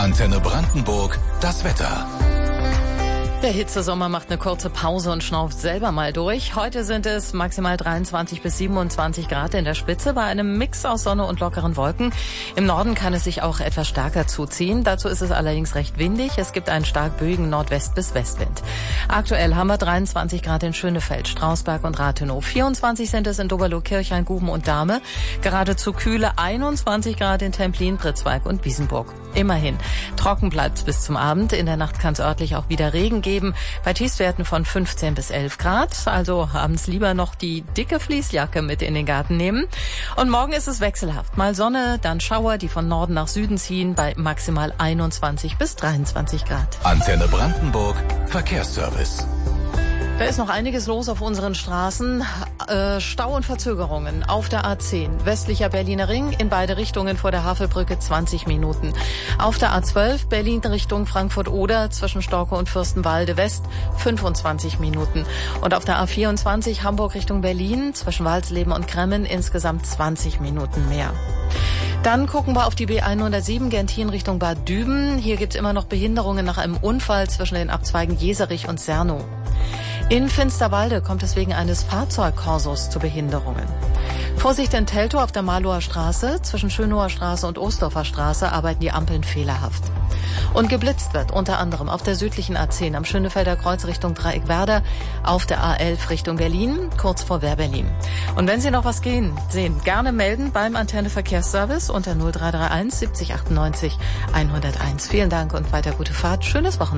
Antenne Brandenburg, das Wetter. Der Hitzesommer macht eine kurze Pause und schnauft selber mal durch. Heute sind es maximal 23 bis 27 Grad in der Spitze bei einem Mix aus Sonne und lockeren Wolken. Im Norden kann es sich auch etwas stärker zuziehen. Dazu ist es allerdings recht windig. Es gibt einen stark böigen Nordwest- bis Westwind. Aktuell haben wir 23 Grad in Schönefeld, Strausberg und Rathenow. 24 sind es in Doberloh, Kirchhain, Guben und Dahme. Geradezu kühle 21 Grad in Templin, Pritzwalk und Wiesenburg. Immerhin. Trocken bleibt's bis zum Abend. In der Nacht kann es örtlich auch wieder Regen geben. Bei Tiefstwerten von 15 bis 11 Grad. Also abends lieber noch die dicke Fließjacke mit in den Garten nehmen. Und morgen ist es wechselhaft. Mal Sonne, dann Schauer, die von Norden nach Süden ziehen, bei maximal 21 bis 23 Grad. Antenne Brandenburg, Verkehrsservice. Da ist noch einiges los auf unseren Straßen. Stau und Verzögerungen auf der A10. Westlicher Berliner Ring in beide Richtungen vor der Havelbrücke 20 Minuten. Auf der A12 Berlin Richtung Frankfurt-Oder zwischen Storke und Fürstenwalde West 25 Minuten. Und auf der A24 Hamburg Richtung Berlin zwischen Walsleben und Kremmen insgesamt 20 Minuten mehr. Dann gucken wir auf die B107 Genthin Richtung Bad Düben. Hier gibt es immer noch Behinderungen nach einem Unfall zwischen den Abzweigen Jeserich und Sernow. In Finsterwalde kommt es wegen eines Fahrzeugkorsos zu Behinderungen. Vorsicht in Teltow auf der Marlower Straße. Zwischen Schönauer Straße und Ostdorfer Straße arbeiten die Ampeln fehlerhaft. Und geblitzt wird unter anderem auf der südlichen A10 am Schönefelder Kreuz Richtung Dreieckwerder, auf der A11 Richtung Berlin, kurz vor Wehrberlin. Und wenn Sie noch was sehen, gerne melden beim Antenne Verkehrsservice unter 0331 70 98 101. Vielen Dank und weiter gute Fahrt. Schönes Wochenende.